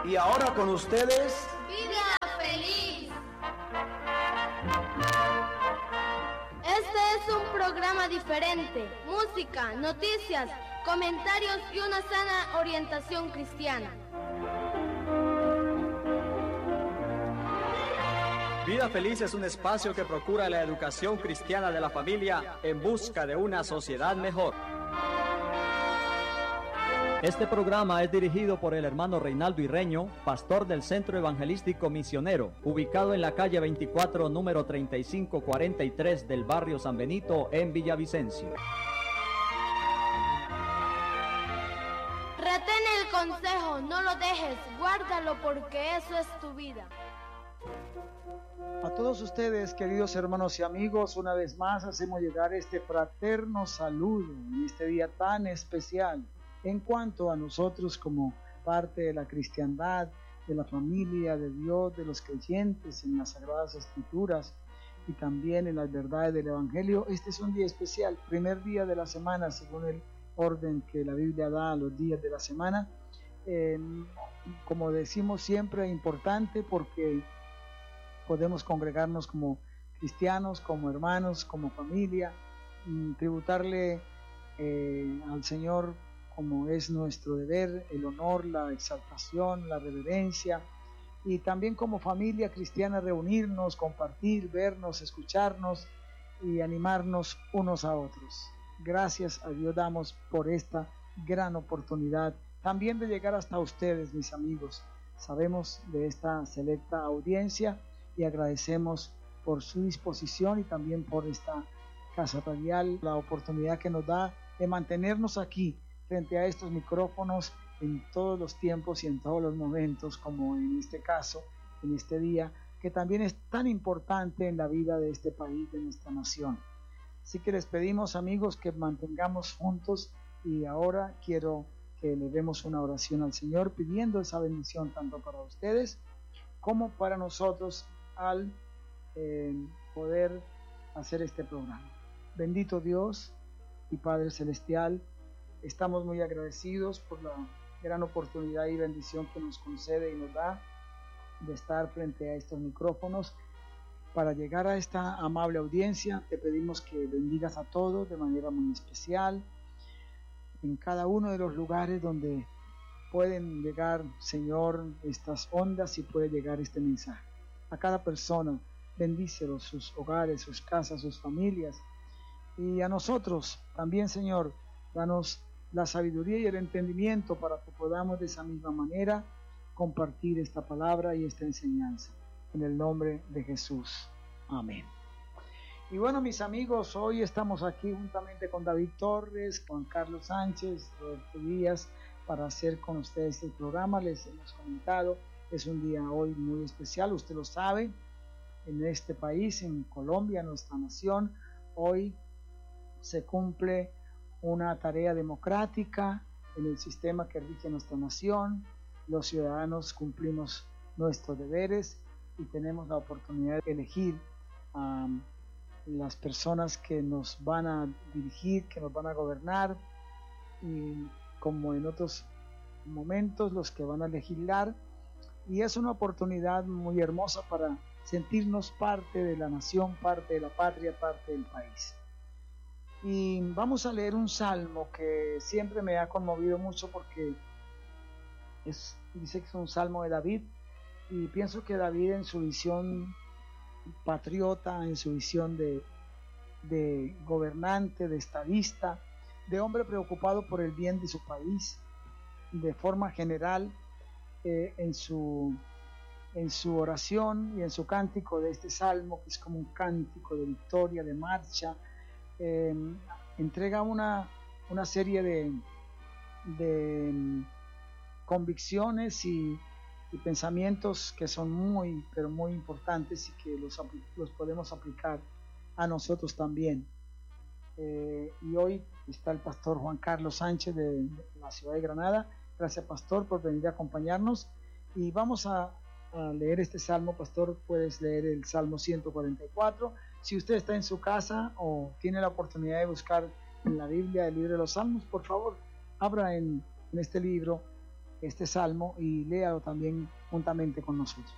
Y ahora con ustedes, ¡Vida feliz! Este es un programa diferente, música, noticias, comentarios y una sana orientación cristiana. Vida Feliz es un espacio que procura la educación cristiana de la familia en busca de una sociedad mejor. Este programa es dirigido por el hermano Reinaldo Irreño, pastor del Centro Evangelístico Misionero, ubicado en la calle 24, número 3543 del barrio San Benito, en Villavicencio. Retén el consejo, no lo dejes, guárdalo porque eso es tu vida. A todos ustedes, queridos hermanos y amigos, una vez más hacemos llegar este fraterno saludo en este día tan especial. En cuanto a nosotros como parte de la cristiandad, de la familia de Dios, de los creyentes en las Sagradas Escrituras y también en las verdades del Evangelio, este es un día especial, primer día de la semana según el orden que la Biblia da a los días de la semana. Como decimos siempre, importante porque podemos congregarnos como cristianos, como hermanos, como familia, tributarle al Señor como es nuestro deber, el honor, la exaltación, la reverencia, y también como familia cristiana reunirnos, compartir, vernos, escucharnos y animarnos unos a otros. Gracias a Dios damos por esta gran oportunidad, también de llegar hasta ustedes, mis amigos. Sabemos de esta selecta audiencia y agradecemos por su disposición y también por esta casa radial, la oportunidad que nos da de mantenernos aquí frente a estos micrófonos en todos los tiempos y en todos los momentos, como en este caso, en este día, que también es tan importante en la vida de este país, de nuestra nación. Así que les pedimos, amigos, que mantengamos juntos, y ahora quiero que le demos una oración al Señor, pidiendo esa bendición tanto para ustedes como para nosotros al poder hacer este programa. Bendito Dios y Padre Celestial, estamos muy agradecidos por la gran oportunidad y bendición que nos concede y nos da de estar frente a estos micrófonos para llegar a esta amable audiencia. Te pedimos que bendigas a todos de manera muy especial en cada uno de los lugares donde pueden llegar, Señor, estas ondas y puede llegar este mensaje. A cada persona, bendícelos, sus hogares, sus casas, sus familias, y a nosotros también, Señor, danos la sabiduría y el entendimiento para que podamos de esa misma manera compartir esta palabra y esta enseñanza. En el nombre de Jesús. Amén. Y bueno, mis amigos, hoy estamos aquí juntamente con David Torres, Juan Carlos Sánchez, Roberto Díaz, para hacer con ustedes el programa. Les hemos comentado, es un día hoy muy especial, usted lo sabe, en este país, en Colombia, nuestra nación, hoy se cumple una tarea democrática en el sistema que rige nuestra nación. Los ciudadanos cumplimos nuestros deberes y tenemos la oportunidad de elegir a las personas que nos van a dirigir, que nos van a gobernar, y como en otros momentos los que van a legislar, y es una oportunidad muy hermosa para sentirnos parte de la nación, parte de la patria, parte del país. Y vamos a leer un salmo que siempre me ha conmovido mucho porque dice que es un salmo de David, y pienso que David, en su visión patriota, en su visión de gobernante, de estadista, de hombre preocupado por el bien de su país, de forma general, en su oración y en su cántico de este salmo, que es como un cántico de victoria, de marcha, entrega una serie de convicciones y pensamientos que son muy, pero muy importantes y que los podemos aplicar a nosotros también. Y hoy está el pastor Juan Carlos Sánchez de la ciudad de Granada. Gracias, pastor, por venir a acompañarnos, y vamos a leer este salmo. Pastor, puedes leer el Salmo 144. Si usted está en su casa o tiene la oportunidad de buscar en la Biblia el libro de los Salmos, por favor, abra en este libro este salmo y léalo también juntamente con nosotros.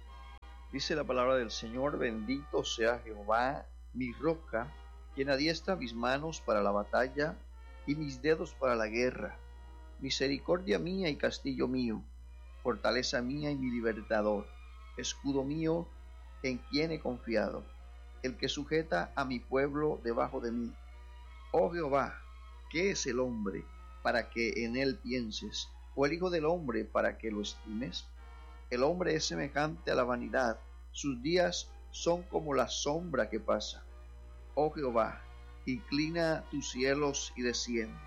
Dice la palabra del Señor: bendito sea Jehová, mi roca, quien adiestra mis manos para la batalla y mis dedos para la guerra. Misericordia mía y castillo mío, fortaleza mía y mi libertador, escudo mío en quien he confiado, el que sujeta a mi pueblo debajo de mí. Oh Jehová, ¿qué es el hombre para que en él pienses? ¿O el hijo del hombre para que lo estimes? El hombre es semejante a la vanidad, sus días son como la sombra que pasa. Oh Jehová, inclina tus cielos y desciende.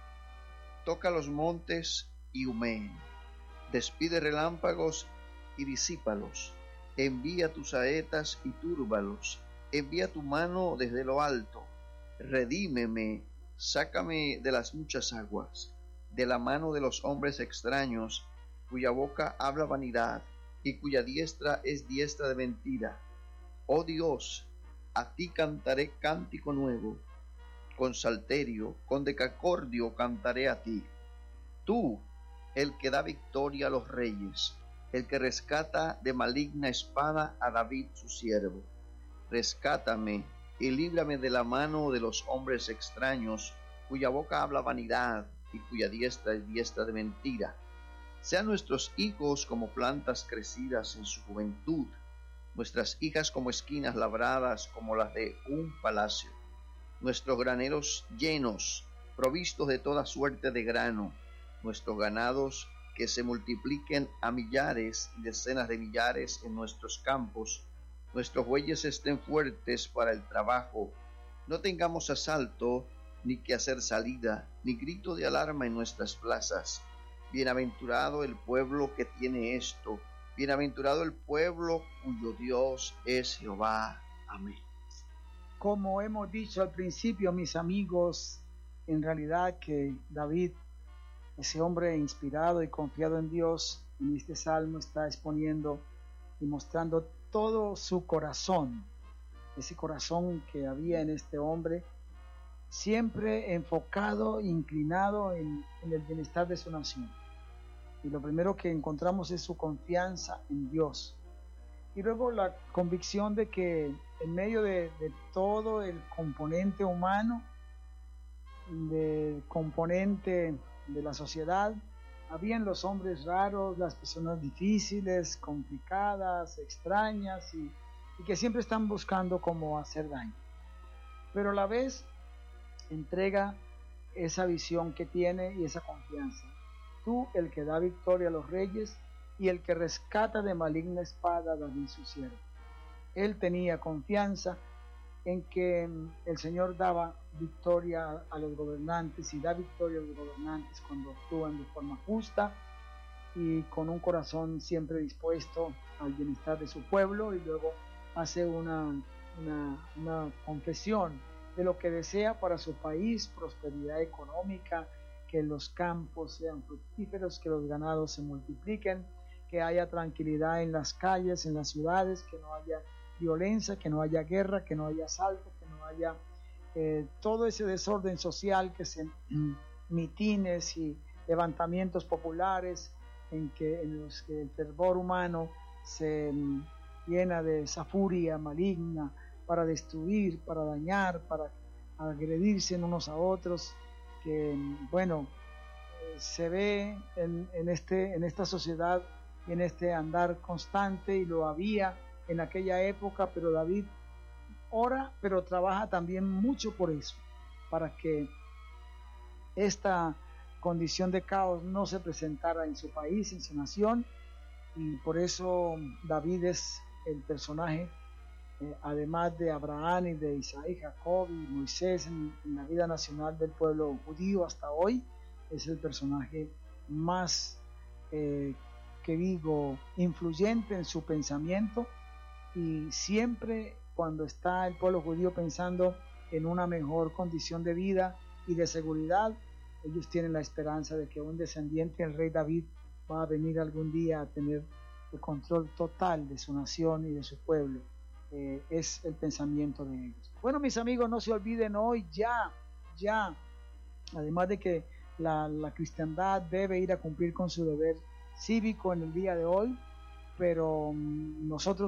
Toca los montes y humeen. Despide relámpagos y disípalos. Envía tus saetas y túrbalos. Envía tu mano desde lo alto. Redímeme, sácame de las muchas aguas, de la mano de los hombres extraños, cuya boca habla vanidad y cuya diestra es diestra de mentira. Oh Dios, a ti cantaré cántico nuevo, con salterio, con decacordio cantaré a ti. Tú, el que da victoria a los reyes, el que rescata de maligna espada a David su siervo. Rescátame y líbrame de la mano de los hombres extraños, cuya boca habla vanidad y cuya diestra es diestra de mentira. Sean nuestros hijos como plantas crecidas en su juventud, nuestras hijas como esquinas labradas como las de un palacio, nuestros graneros llenos, provistos de toda suerte de grano, nuestros ganados que se multipliquen a millares y decenas de millares en nuestros campos, nuestros bueyes estén fuertes para el trabajo, no tengamos asalto, ni que hacer salida, ni grito de alarma en nuestras plazas. Bienaventurado el pueblo que tiene esto, bienaventurado el pueblo cuyo Dios es Jehová. Amén. Como hemos dicho al principio, mis amigos, en realidad que David, ese hombre inspirado y confiado en Dios, en este salmo está exponiendo y mostrando todo su corazón, ese corazón que había en este hombre, siempre enfocado, inclinado en el bienestar de su nación. Y lo primero que encontramos es su confianza en Dios. Y luego la convicción de que en medio de todo el componente humano, del componente de la sociedad, habían los hombres raros, las personas difíciles, complicadas, extrañas y que siempre están buscando cómo hacer daño. Pero a la vez entrega esa visión que tiene y esa confianza. Tú, el que da victoria a los reyes y el que rescata de maligna espada a David su siervo. Él tenía confianza en que el Señor daba victoria a los gobernantes y da victoria a los gobernantes cuando actúan de forma justa y con un corazón siempre dispuesto al bienestar de su pueblo, y luego hace una confesión de lo que desea para su país: prosperidad económica, que los campos sean fructíferos, que los ganados se multipliquen, que haya tranquilidad en las calles, en las ciudades, que no haya violencia, que no haya guerra, que no haya asalto, que no haya todo ese desorden social, que se mitines y levantamientos populares en los que el fervor humano se llena de esa furia maligna para destruir, para dañar, para agredirse unos a otros, que bueno, se ve en esta sociedad y en este andar constante, y lo había en aquella época, pero David ora, pero trabaja también mucho por eso, para que esta condición de caos no se presentara en su país, en su nación, y por eso David es el personaje, además de Abraham y de Isaac, Jacob y Moisés en la vida nacional del pueblo judío hasta hoy, es el personaje más, que digo, influyente en su pensamiento, y siempre cuando está el pueblo judío pensando en una mejor condición de vida y de seguridad, ellos tienen la esperanza de que un descendiente del rey David va a venir algún día a tener el control total de su nación y de su pueblo. Es el pensamiento de ellos. Bueno, mis amigos, no se olviden hoy ya, además de que la cristiandad debe ir a cumplir con su deber cívico en el día de hoy, pero nosotros